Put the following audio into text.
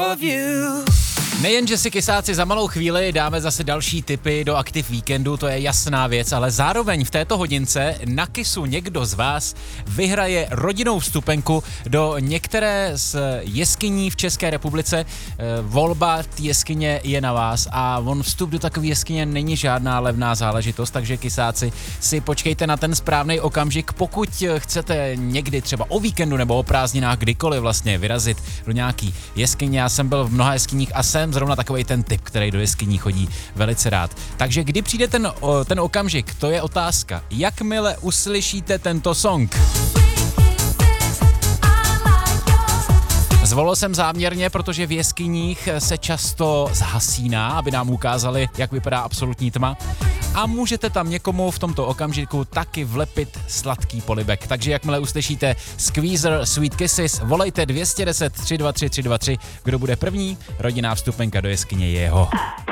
of you. Nejenže si kysáci za malou chvíli dáme zase další tipy do aktiv víkendu, to je jasná věc, ale zároveň v této hodince na kysu někdo z vás vyhraje rodinnou vstupenku do některé z jeskyní v České republice. Volba té jeskyně je na vás a vstup do takové jeskyně není žádná levná záležitost, takže kysáci si počkejte na ten správný okamžik, pokud chcete někdy třeba o víkendu nebo o prázdninách kdykoliv vlastně vyrazit do nějaký jeskyně. Já jsem byl v mnoha jeskyních a jsem zrovna takovej ten typ, který do jeskyní chodí velice rád. Takže kdy přijde ten okamžik, to je otázka. Jakmile uslyšíte tento song? Zvolil jsem záměrně, protože v jeskyních se často zhasíná, aby nám ukázali, jak vypadá absolutní tma. A můžete tam někomu v tomto okamžiku taky vlepit sladký polibek. Takže jakmile uslyšíte Squeezer Sweet Kisses, volejte 210 323 323. Kdo bude první? Rodinná vstupenka do jeskyně je jeho.